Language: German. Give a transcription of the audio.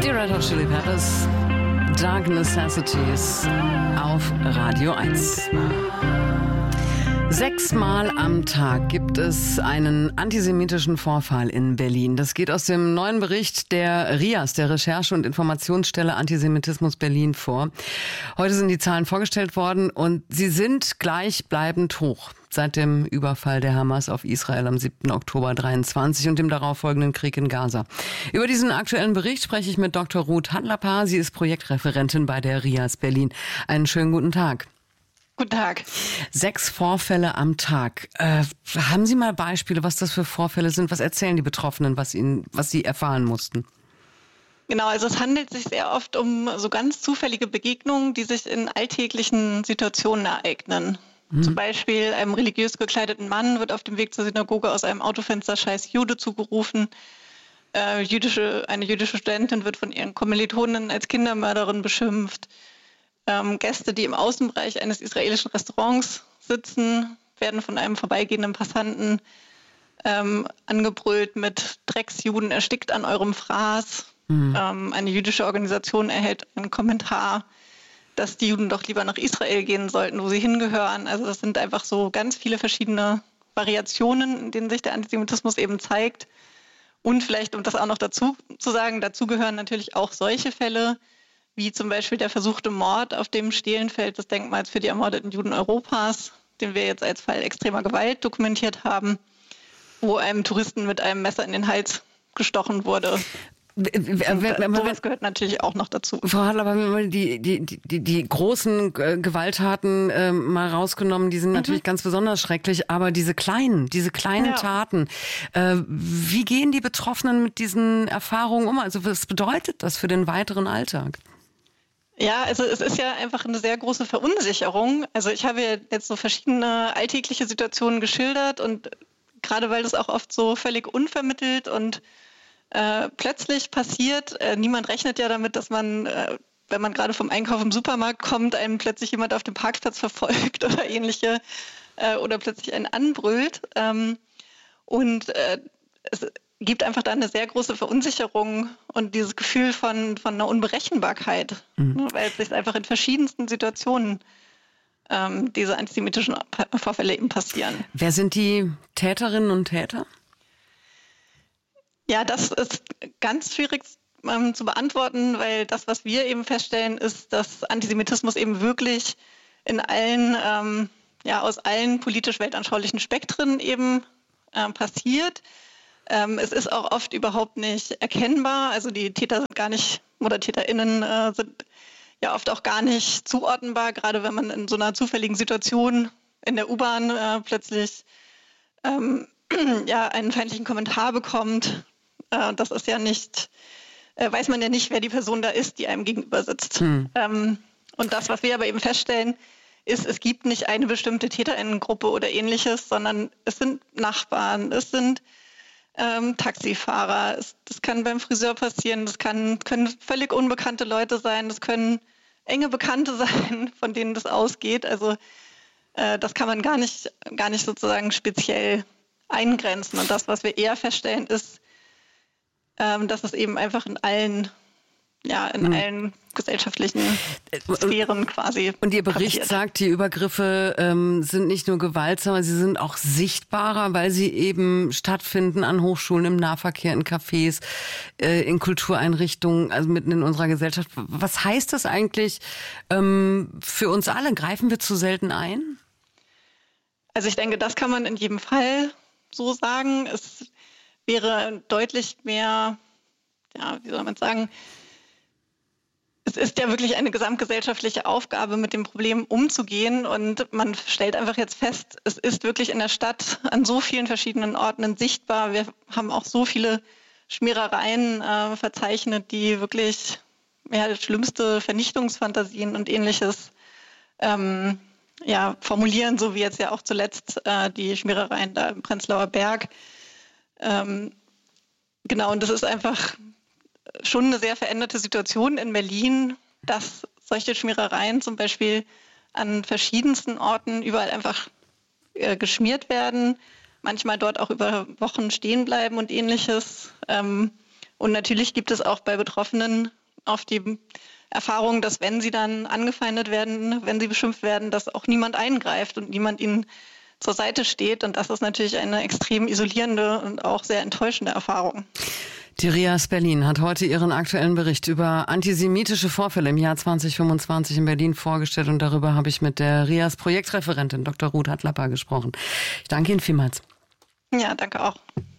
Die Red Hot Chili Peppers, Dark Necessities auf Radio 1. 6-mal am Tag gibt es einen antisemitischen Vorfall in Berlin. Das geht aus dem neuen Bericht der RIAS, der Recherche- und Informationsstelle Antisemitismus Berlin, vor. Heute sind die Zahlen vorgestellt worden und sie sind gleichbleibend hoch seit dem Überfall der Hamas auf Israel am 7. Oktober 23 und dem darauffolgenden Krieg in Gaza. Über diesen aktuellen Bericht spreche ich mit Dr. Ruth Handlerpaar. Sie ist Projektreferentin bei der RIAS Berlin. Einen schönen guten Tag. Guten Tag. 6 Vorfälle am Tag. Haben Sie mal Beispiele, was das für Vorfälle sind? Was erzählen die Betroffenen, was sie erfahren mussten? Genau, also es handelt sich sehr oft um so ganz zufällige Begegnungen, die sich in alltäglichen Situationen ereignen. Zum Beispiel einem religiös gekleideten Mann wird auf dem Weg zur Synagoge aus einem Autofenster „Scheiß Jude" zugerufen. Eine jüdische Studentin wird von ihren Kommilitonen als Kindermörderin beschimpft. Gäste, die im Außenbereich eines israelischen Restaurants sitzen, werden von einem vorbeigehenden Passanten angebrüllt mit „Drecksjuden, erstickt an eurem Fraß". Eine jüdische Organisation erhält einen Kommentar, dass die Juden doch lieber nach Israel gehen sollten, wo sie hingehören. Also das sind einfach so ganz viele verschiedene Variationen, in denen sich der Antisemitismus eben zeigt. Und vielleicht, um das auch noch dazu zu sagen, dazu gehören natürlich auch solche Fälle, wie zum Beispiel der versuchte Mord auf dem Stehlenfeld des Denkmals für die ermordeten Juden Europas, den wir jetzt als Fall extremer Gewalt dokumentiert haben, wo einem Touristen mit einem Messer in den Hals gestochen wurde. Sowas gehört natürlich auch noch dazu. Frau Hadler, wenn wir mal die großen Gewalttaten mal rausgenommen, die sind natürlich ganz besonders schrecklich, aber diese kleinen Taten, wie gehen die Betroffenen mit diesen Erfahrungen um? Also was bedeutet das für den weiteren Alltag? Ja, also es ist ja einfach eine sehr große Verunsicherung. Also ich habe ja jetzt so verschiedene alltägliche Situationen geschildert und gerade weil das auch oft so völlig unvermittelt und plötzlich passiert. Niemand rechnet ja damit, dass man, wenn man gerade vom Einkauf im Supermarkt kommt, einem plötzlich jemand auf dem Parkplatz verfolgt oder ähnliche oder plötzlich einen anbrüllt. Es gibt einfach da eine sehr große Verunsicherung und dieses Gefühl von einer Unberechenbarkeit, weil es sich einfach in verschiedensten Situationen diese antisemitischen Vorfälle eben passieren. Wer sind die Täterinnen und Täter? Ja, das ist ganz schwierig zu beantworten, weil das, was wir eben feststellen, ist, dass Antisemitismus eben wirklich in allen, aus allen politisch-weltanschaulichen Spektren eben passiert. Es ist auch oft überhaupt nicht erkennbar. Also die Täter sind gar nicht, oder TäterInnen sind ja oft auch gar nicht zuordnenbar, gerade wenn man in so einer zufälligen Situation in der U-Bahn plötzlich einen feindlichen Kommentar bekommt. Das ist ja nicht, weiß man ja nicht, wer die Person da ist, die einem gegenüber sitzt. Und das, was wir aber eben feststellen, ist, es gibt nicht eine bestimmte TäterInnengruppe oder ähnliches, sondern es sind Nachbarn, es sind Taxifahrer, das kann beim Friseur passieren, können völlig unbekannte Leute sein, das können enge Bekannte sein, von denen das ausgeht. Also das kann man gar nicht sozusagen speziell eingrenzen. Und das, was wir eher feststellen, ist, dass es eben einfach in allen gesellschaftlichen Sphären quasi Und Ihr Bericht passiert. sagt, die Übergriffe sind nicht nur gewaltsamer, sie sind auch sichtbarer, weil sie eben stattfinden an Hochschulen, im Nahverkehr, in Cafés, in Kultureinrichtungen, also mitten in unserer Gesellschaft. Was heißt das eigentlich für uns alle? Greifen wir zu selten ein? Also ich denke, das kann man in jedem Fall so sagen. Es wäre deutlich mehr, wie soll man sagen, es ist ja wirklich eine gesamtgesellschaftliche Aufgabe, mit dem Problem umzugehen. Und man stellt einfach jetzt fest, es ist wirklich in der Stadt an so vielen verschiedenen Orten sichtbar. Wir haben auch so viele Schmierereien verzeichnet, die wirklich schlimmste Vernichtungsfantasien und Ähnliches formulieren, so wie jetzt ja auch zuletzt die Schmierereien da im Prenzlauer Berg. Und das ist einfach schon eine sehr veränderte Situation in Berlin, dass solche Schmierereien zum Beispiel an verschiedensten Orten überall einfach geschmiert werden, manchmal dort auch über Wochen stehen bleiben und Ähnliches. Und natürlich gibt es auch bei Betroffenen oft die Erfahrung, dass wenn sie dann angefeindet werden, wenn sie beschimpft werden, dass auch niemand eingreift und niemand ihnen zur Seite steht. Und das ist natürlich eine extrem isolierende und auch sehr enttäuschende Erfahrung. Die RIAS Berlin hat heute ihren aktuellen Bericht über antisemitische Vorfälle im Jahr 2025 in Berlin vorgestellt. Und darüber habe ich mit der RIAS Projektreferentin Dr. Ruth Hatlapper gesprochen. Ich danke Ihnen vielmals. Ja, danke auch.